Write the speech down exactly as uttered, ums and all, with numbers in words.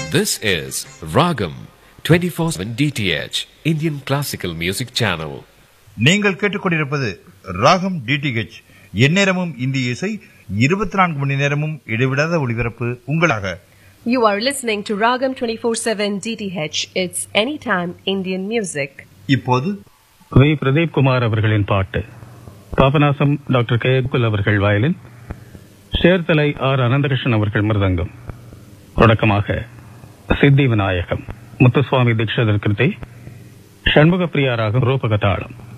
This is Ragam twenty-four seven D T H Indian Classical Music Channel. நீங்கள் கேட்டுக்கொண்டிருப்பது ராகம் DTH. எந்நேரமும் இந்திய இசை, இருபத்தி நான்கு மணி நேரமும் இடைவிடாத ஒளிபரப்பு உங்களாக. You are listening to Ragam twenty-four seven D T H. It's anytime Indian music. இப்போது வி பிரதீப் குமார் அவர்களின் பாட்டு. பாபநாசம் டாக்டர் கே குல் அவர்கள் வயலின், சேர்த்தலை ஆர் அனந்தகிருஷ்ணன் அவர்கள் மிருதங்கம். தொடக்கமாக சித்தி விநாயகம், முத்துசுவாமி தீட்சிதர் கிருதி, ஷண்முக பிரியாராகம், ரூபகதாளம்.